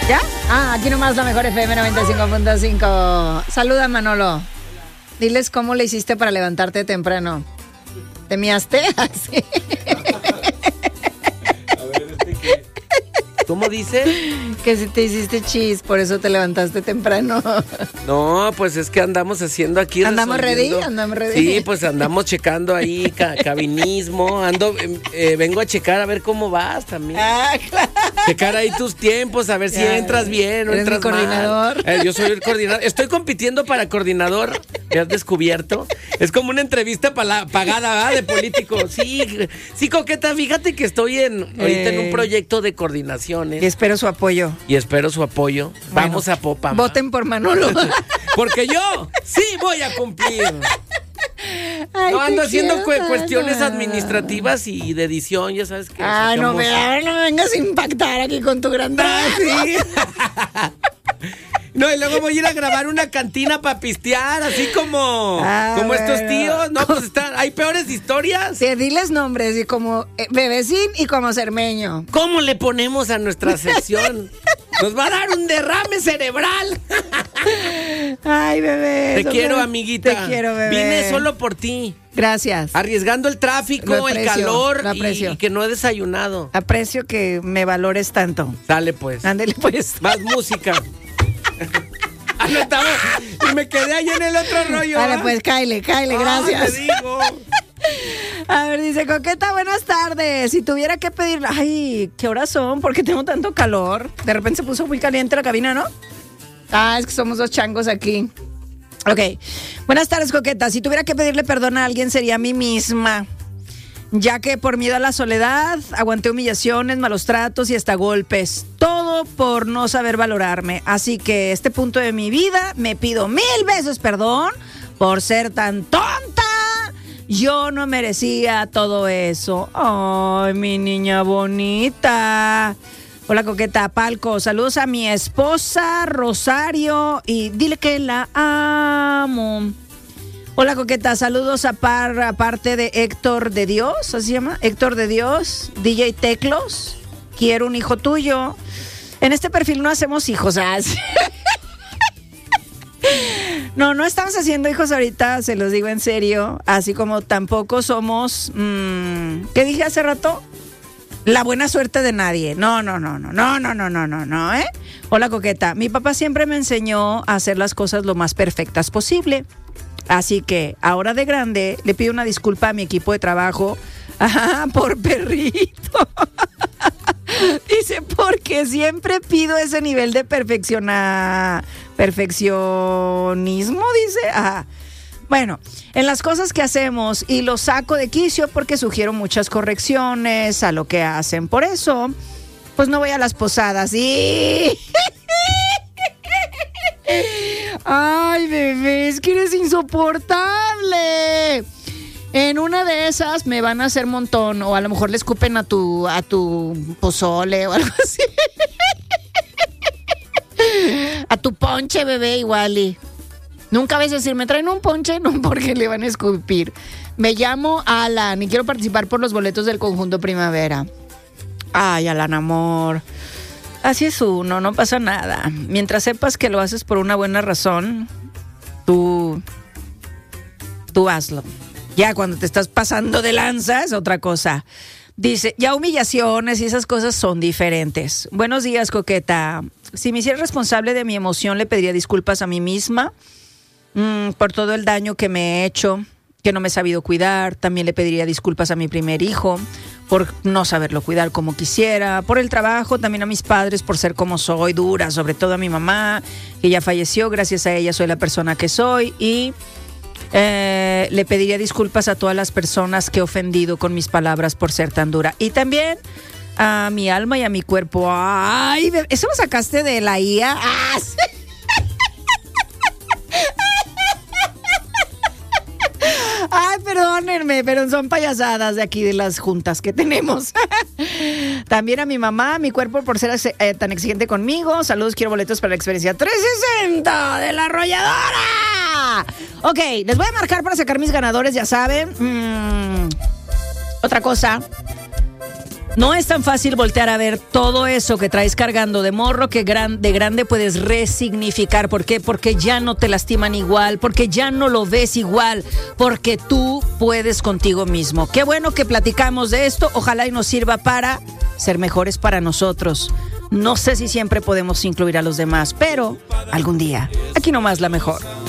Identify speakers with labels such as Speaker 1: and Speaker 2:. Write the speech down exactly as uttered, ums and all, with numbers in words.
Speaker 1: ¿Ya? Ah, aquí nomás la mejor F M noventa y cinco punto cinco. Saluda, Manolo. Diles cómo le hiciste para levantarte temprano. ¿Te miaste? Así.
Speaker 2: A ver, este que... ¿Cómo dice?
Speaker 1: Que si te hiciste chis, por eso te levantaste temprano.
Speaker 2: No, pues es que andamos haciendo aquí.
Speaker 1: Andamos
Speaker 2: resolviendo.
Speaker 1: ready, andamos ready.
Speaker 2: Sí, pues andamos checando ahí ca cabinismo. Ando, eh, vengo a checar a ver cómo vas también.
Speaker 1: Ah, claro.
Speaker 2: Checar ahí tus tiempos, a ver si
Speaker 1: Ya,
Speaker 2: entras bien o
Speaker 1: ¿eres
Speaker 2: entras
Speaker 1: mi coordinador?
Speaker 2: mal. Eh, yo soy el coordinador. Estoy compitiendo para coordinador. ¿Me has descubierto? Es como una entrevista pala pagada, ¿verdad? De político. Sí, sí, Coqueta, fíjate que estoy en ahorita eh, en un proyecto de coordinaciones.
Speaker 1: Y espero su apoyo.
Speaker 2: Y espero su apoyo.
Speaker 1: Bueno,
Speaker 2: vamos a Popa.
Speaker 1: Voten por Manolo.
Speaker 2: Porque yo sí voy a cumplir.
Speaker 1: Ay,
Speaker 2: no ando haciendo cu
Speaker 1: quiero,
Speaker 2: cuestiones
Speaker 1: Ana.
Speaker 2: administrativas y de edición, ya sabes que.
Speaker 1: Ah, no me, no me vengas a impactar aquí con tu gran sí.
Speaker 2: No, y luego voy a ir a grabar una cantina para pistear, así como,
Speaker 1: ah,
Speaker 2: como
Speaker 1: bueno.
Speaker 2: estos tíos. No, pues están, hay peores historias.
Speaker 1: Sí, diles nombres, y como eh, Bebecín y como Cermeño.
Speaker 2: ¿Cómo le ponemos a nuestra sección? Nos va a dar un derrame cerebral.
Speaker 1: Ay, bebé.
Speaker 2: Te quiero, amiguita.
Speaker 1: Te quiero, bebé.
Speaker 2: Vine solo por ti.
Speaker 1: Gracias.
Speaker 2: Arriesgando el tráfico,
Speaker 1: aprecio,
Speaker 2: el calor
Speaker 1: lo aprecio.
Speaker 2: y, y que no he desayunado.
Speaker 1: Aprecio que me valores tanto.
Speaker 2: Dale, pues.
Speaker 1: Ándale, pues.
Speaker 2: Más música. Ah, no, estaba, y me quedé ahí en el otro rollo.
Speaker 1: Dale,
Speaker 2: ¿eh?
Speaker 1: pues, cáele, cáele, gracias.
Speaker 2: Ah, te digo.
Speaker 1: A ver, dice Coqueta, buenas tardes. Si tuviera que pedir... Ay, ¿qué horas son? ¿Por qué tengo tanto calor? De repente se puso muy caliente la cabina, ¿no? Ah, es que somos dos changos aquí. Ok. Buenas tardes, Coqueta. Si tuviera que pedirle perdón a alguien sería a mí misma, ya que por miedo a la soledad aguanté humillaciones, malos tratos y hasta golpes. Todo por no saber valorarme. Así que este punto de mi vida me pido mil veces perdón por ser tan tonta. Yo no merecía todo eso. Ay, mi niña bonita. Hola, Coqueta, Palco. Saludos a mi esposa Rosario y dile que la amo. Hola, Coqueta, saludos a par, aparte de Héctor de Dios, ¿así se llama? Héctor de Dios, D J Teclos, quiero un hijo tuyo. En este perfil no hacemos hijos, ¿ah? No, no estamos haciendo hijos ahorita, se los digo en serio, así como tampoco somos, mmm, ¿qué dije hace rato? La buena suerte de nadie. No, no, no, no, no, no, no, no, no, no, ¿eh? Hola, Coqueta, mi papá siempre me enseñó a hacer las cosas lo más perfectas posible. Así que ahora de grande le pido una disculpa a mi equipo de trabajo ajá, por perrito. Dice, porque siempre pido ese nivel de perfecciona, perfeccionismo, dice. Ajá. Bueno, en las cosas que hacemos y los saco de quicio porque sugiero muchas correcciones a lo que hacen. Por eso, pues no voy a las posadas. ¡Sí! Ay, bebé, es que eres insoportable. En una de esas me van a hacer montón o a lo mejor le escupen a tu a tu pozole o algo así. A tu ponche, bebé, igual y nunca vas a decir, ¿me traen un ponche? No, porque le van a escupir. Me llamo Alan y quiero participar por los boletos del conjunto Primavera. Ay, Alan, amor. Así es uno, no pasa nada. Mientras sepas que lo haces por una buena razón, tú, tú hazlo. Ya cuando te estás pasando de lanza es otra cosa. Dice, ya humillaciones y esas cosas son diferentes. Buenos días, Coqueta. Si me hiciera responsable de mi emoción, le pediría disculpas a mí misma mmm, por todo el daño que me he hecho, que no me he sabido cuidar. También le pediría disculpas a mi primer hijo por no saberlo cuidar como quisiera, por el trabajo, también a mis padres por ser como soy, dura, sobre todo a mi mamá, que ya falleció, gracias a ella soy la persona que soy, y eh, le pediría disculpas a todas las personas que he ofendido con mis palabras por ser tan dura, y también a mi alma y a mi cuerpo. Ay, ¿eso lo sacaste de la I A? ¡Ah, sí! Ay, perdónenme, pero son payasadas de aquí de las juntas que tenemos. También a mi mamá, a mi cuerpo por ser eh, tan exigente conmigo. Saludos, quiero boletos para la experiencia trescientos sesenta de La Arrolladora. Ok, les voy a marcar para sacar mis ganadores, ya saben. Mm, otra cosa. No es tan fácil voltear a ver todo eso que traes cargando de morro que gran, de grande puedes resignificar. ¿Por qué? Porque ya no te lastiman igual, porque ya no lo ves igual, porque tú puedes contigo mismo. Qué bueno que platicamos de esto. Ojalá y nos sirva para ser mejores para nosotros. No sé si siempre podemos incluir a los demás, pero algún día. Aquí nomás la mejor.